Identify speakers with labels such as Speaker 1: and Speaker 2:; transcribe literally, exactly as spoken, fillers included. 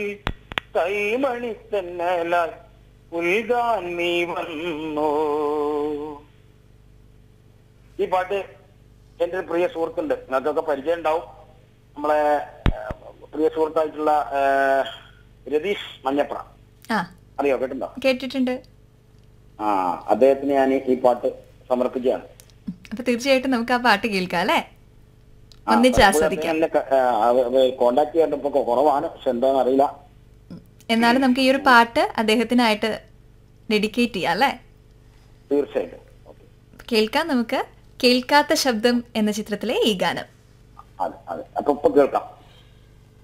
Speaker 1: കൈമണി തന്നലാൽ ഉൽകാൻ നീ വന്നോ. ഈ പാട്ട് എന്റെ ഒരു പ്രിയ സുഹൃത്തുണ്ട്, നിങ്ങൾക്കൊക്കെ പരിചയം ഉണ്ടാവും. നമ്മളെ പ്രിയ സുഹൃത്തായിട്ടുള്ള രതീഷ് മഞ്ഞപ്ര, അറിയോ? കേട്ടിട്ടുണ്ടോ?
Speaker 2: കേട്ടിട്ടുണ്ട്.
Speaker 1: ആ, അദ്ദേഹത്തിന് ഞാൻ ഈ പാട്ട് സമർപ്പിക്കുകയാണ്.
Speaker 2: അപ്പൊ തീർച്ചയായിട്ടും നമുക്ക് ആ പാട്ട് കേൾക്കാം അല്ലേ, ഒന്നിച്ച് ആസ്വദിക്കാം.
Speaker 1: കോണ്ടാക്ട് ചെയ്യേണ്ടപ്പോ കുറവാണ്, പക്ഷെ എന്താണെന്ന് അറിയില്ല.
Speaker 2: എന്നാലും നമുക്ക് ഈ ഒരു പാട്ട് അദ്ദേഹത്തിനായിട്ട് ഡെഡിക്കേറ്റ് ചെയ്യാം അല്ലേ?
Speaker 1: തീർച്ചയായിട്ടും
Speaker 2: കേൾക്കാം. നമുക്ക് കേൾക്കാത്ത ശബ്ദം എന്ന ചിത്രത്തിലെ ഈ ഗാനം.
Speaker 1: അതെ അതെ അപ്പൊ ഇപ്പൊ കേൾക്കാം.